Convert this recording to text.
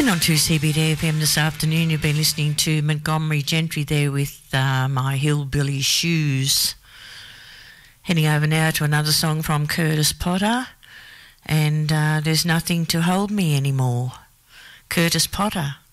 And on 2CBD FM this afternoon, you've been listening to Montgomery Gentry there with My Hillbilly Shoes. Heading over now to another song from Curtis Potter, and There's Nothing to Hold Me Anymore. Curtis Potter.